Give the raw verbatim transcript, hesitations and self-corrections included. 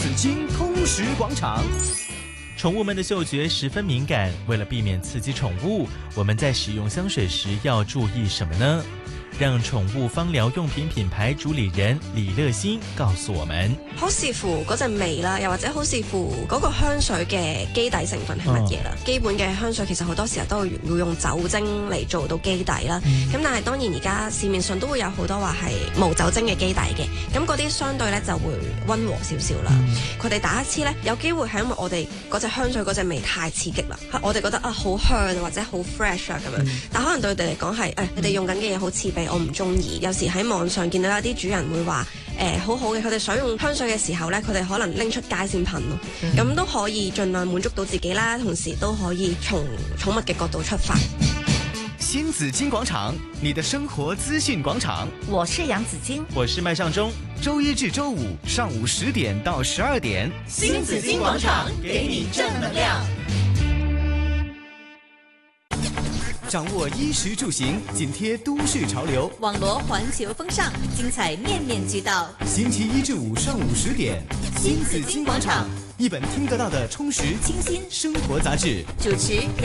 紫荆通识广场。 宠物们的嗅觉十分敏感，为了避免刺激宠物，我们在使用香水時要注意什麼呢？讓寵物芳療用品品牌主理人李樂欣告訴我們： 好視乎嗰隻味啦，又或者好視乎嗰個香水嘅基底成分係乜嘢啦。基本嘅香水其實好多時候都會要用酒精嚟做到基底啦。咁、嗯、但係當然而家市面上都會有好多話係無酒精嘅基底嘅，咁嗰啲相對咧就會溫和少少啦。佢哋、嗯、打一次咧，有機會係因為我哋嗰隻香水嗰隻味太刺激啦，我哋覺得啊好香或者好 fresh 啊咁樣，嗯、但可能對佢哋嚟講係誒，你哋用緊嘅嘢好刺鼻。我唔中意，有時喺網上見到有啲主人會話誒、呃、好好嘅，佢哋想用香水嘅時候咧，佢哋可能拎出街先噴咯，咁、嗯、都可以盡量滿足到自己啦，同時都可以從寵物嘅角度出發。 新紫荊廣場，你的生活資訊廣場。 我是楊紫荊， 我是麥尚中。 周一至周五上午十點到十二點， 新紫荊廣場給你正能量。 掌握衣食住行，緊貼都市潮流， 網羅環球風尚，精彩面面俱到。 星期一至五上午十點， 新紫荊廣場， 一本聽得到的充實清新生活雜誌。 主持。